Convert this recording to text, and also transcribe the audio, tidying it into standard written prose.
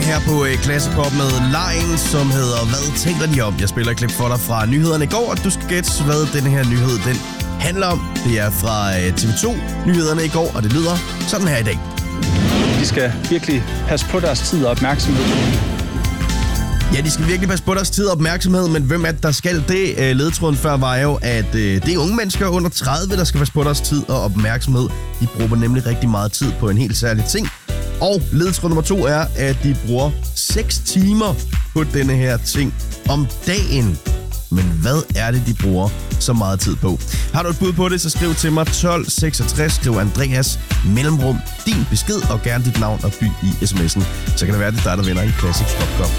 her på Classic Pop med Line, som hedder Hvad tænker de om? Jeg spiller et klip for dig fra nyhederne i går, og du skal gætte, hvad denne her nyhed den handler om. Det er fra TV2 nyhederne i går, og det lyder sådan her i dag. De skal virkelig passe på deres tid og opmærksomhed. Ja, de skal virkelig passe på deres tid og opmærksomhed, men hvem er det, der skal det? Ledetråden før var jo, at det er unge mennesker under 30, der skal passe på deres tid og opmærksomhed. De bruger nemlig rigtig meget tid på en helt særlig ting. Og ledetråd nummer 2 er, at de bruger 6 timer på denne her ting om dagen. Men hvad er det, de bruger så meget tid på? Har du et bud på det, så skriv til mig 1266, skriv Andreas mellemrum din besked og gerne dit navn og by i sms'en. Så kan det være, det er dig, der vinder en Classic Pop Cup.